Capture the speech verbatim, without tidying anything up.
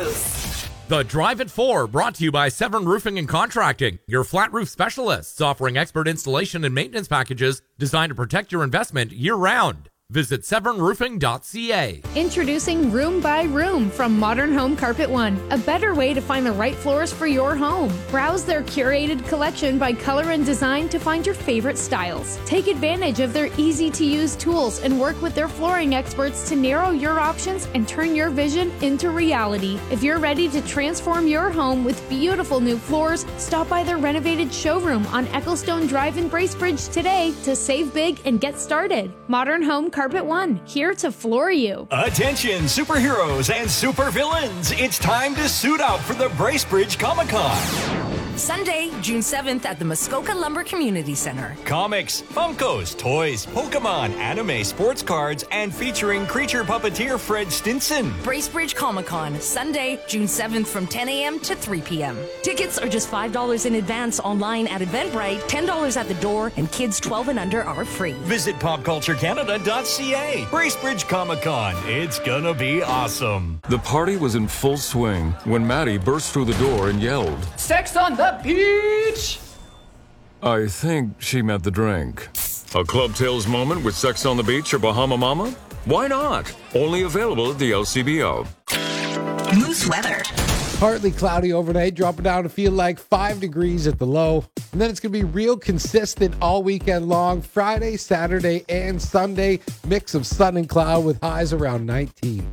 Moose. The Drive at four, brought to you by Severn Roofing and Contracting, your flat roof specialists offering expert installation and maintenance packages designed to protect your investment year-round. Visit severn roofing dot c a. Introducing Room by Room from Modern Home Carpet One, a better way to find the right floors for your home. Browse their curated collection by color and design to find your favorite styles. Take advantage of their easy-to-use tools and work with their flooring experts to narrow your options and turn your vision into reality. If you're ready to transform your home with beautiful new floors, stop by their renovated showroom on Ecclestone Drive in Bracebridge today to save big and get started. Modern Home Carpet One, here to floor you. Attention, superheroes and supervillains. It's time to suit up for the Bracebridge Comic-Con. Sunday, June seventh at the Muskoka Lumber Community Center. Comics, Funkos, toys, Pokemon, anime, sports cards, and featuring creature puppeteer Fred Stinson. Bracebridge Comic-Con, Sunday, June seventh from ten a.m. to three p.m. Tickets are just five dollars in advance online at Eventbrite, ten dollars at the door, and kids twelve and under are free. Visit pop culture canada dot c a. Bracebridge Comic-Con. It's gonna be awesome. The party was in full swing when Maddie burst through the door and yelled, "Sex on the beach!" I think she meant the drink. A Club Tales moment with Sex on the Beach or Bahama Mama? Why not? Only available at the L C B O. Moose weather. Partly cloudy overnight, dropping down to feel like five degrees at the low. And then it's going to be real consistent all weekend long. Friday, Saturday, and Sunday. Mix of sun and cloud with highs around nineteen.